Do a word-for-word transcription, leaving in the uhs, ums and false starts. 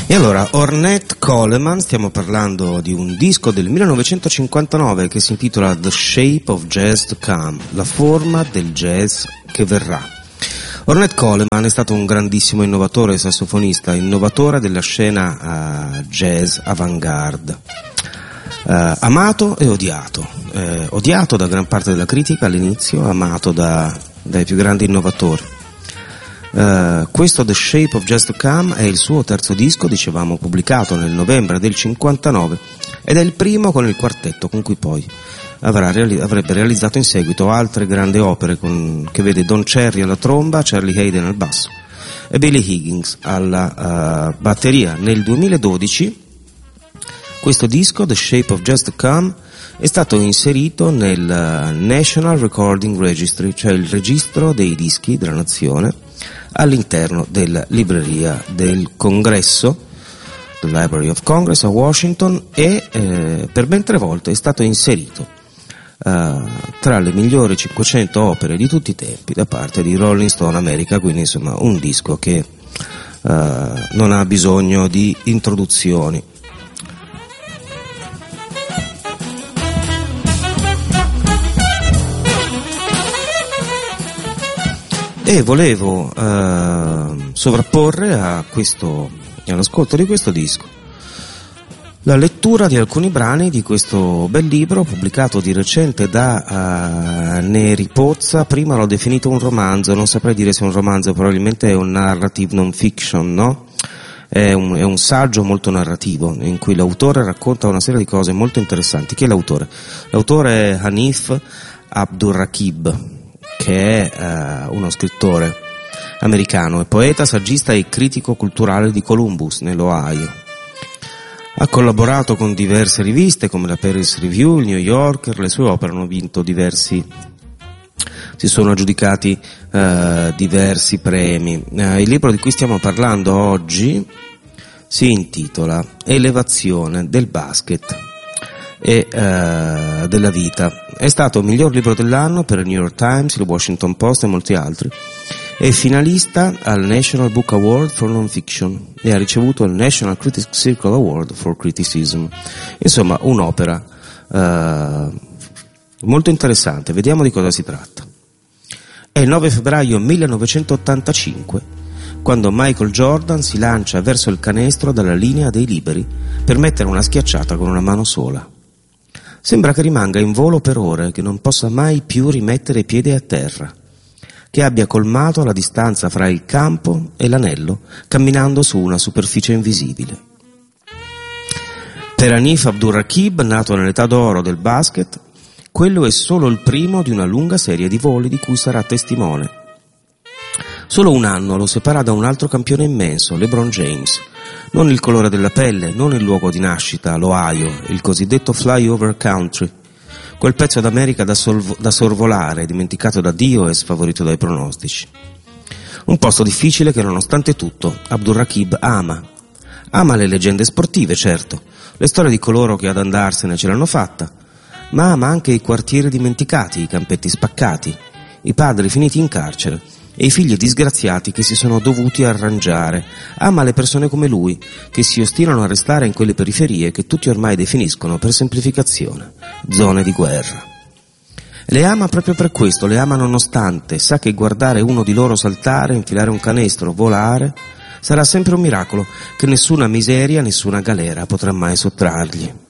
E allora, Ornette Coleman, stiamo parlando di un disco del millenovecentocinquantanove che si intitola The Shape of Jazz to Come, la forma del jazz che verrà. Ornette Coleman è stato un grandissimo innovatore e sassofonista, innovatore della scena uh, jazz avant-garde, uh, amato e odiato, uh, odiato da gran parte della critica all'inizio, amato da, dai più grandi innovatori. Uh, questo The Shape of Jazz to Come è il suo terzo disco, dicevamo, pubblicato nel novembre del cinquantanove, ed è il primo con il quartetto con cui poi avrà reali- avrebbe realizzato in seguito altre grandi opere con, che vede Don Cherry alla tromba, Charlie Haden al basso e Billy Higgins alla uh, batteria. Nel duemiladodici questo disco, The Shape of Jazz to Come, è stato inserito nel uh, National Recording Registry, cioè il registro dei dischi della nazione, all'interno della libreria del Congresso, the Library of Congress a Washington, e eh, per ben tre volte è stato inserito eh, tra le migliori cinquecento opere di tutti i tempi da parte di Rolling Stone America, quindi insomma un disco che eh, non ha bisogno di introduzioni. E volevo eh, sovrapporre a questo, all'ascolto di questo disco la lettura di alcuni brani di questo bel libro pubblicato di recente da uh, Neri Pozza. Prima l'ho definito un romanzo, non saprei dire se è un romanzo, probabilmente è un narrative non fiction, no? È un, è un saggio molto narrativo in cui l'autore racconta una serie di cose molto interessanti. Chi è l'autore? L'autore è Hanif Abdurraqib, che è uh, uno scrittore americano, è poeta, saggista e critico culturale di Columbus, nell'Ohio. Ha collaborato con diverse riviste come la Paris Review, il New Yorker, le sue opere hanno vinto diversi, si sono aggiudicati uh, diversi premi. Uh, il libro di cui stiamo parlando oggi si intitola Elevazione del basket e uh, della vita. È stato il miglior libro dell'anno per il New York Times, il Washington Post e molti altri. È finalista al National Book Award for Non-Fiction e ha ricevuto il National Critics Circle Award for Criticism. Insomma, un'opera uh, molto interessante. Vediamo di cosa si tratta. È il nove febbraio millenovecentottantacinque quando Michael Jordan si lancia verso il canestro dalla linea dei liberi per mettere una schiacciata con una mano sola. Sembra che rimanga in volo per ore, che non possa mai più rimettere piede a terra, che abbia colmato la distanza fra il campo e l'anello, camminando su una superficie invisibile. Per Hanif Abdurraqib, nato nell'età d'oro del basket, quello è solo il primo di una lunga serie di voli di cui sarà testimone. Solo un anno lo separa da un altro campione immenso, LeBron James. Non il colore della pelle, non il luogo di nascita, l'Ohio, il cosiddetto flyover country, quel pezzo d'America da, solvo, da sorvolare, dimenticato da Dio e sfavorito dai pronostici. Un posto difficile che, nonostante tutto, Abdurraqib ama. Ama le leggende sportive, certo, le storie di coloro che ad andarsene ce l'hanno fatta, ma ama anche i quartieri dimenticati, i campetti spaccati, i padri finiti in carcere e i figli disgraziati che si sono dovuti arrangiare. Ama le persone come lui, che si ostinano a restare in quelle periferie che tutti ormai definiscono, per semplificazione, zone di guerra. Le ama proprio per questo, le ama nonostante sa che guardare uno di loro saltare, infilare un canestro, volare, sarà sempre un miracolo che nessuna miseria, nessuna galera potrà mai sottrargli.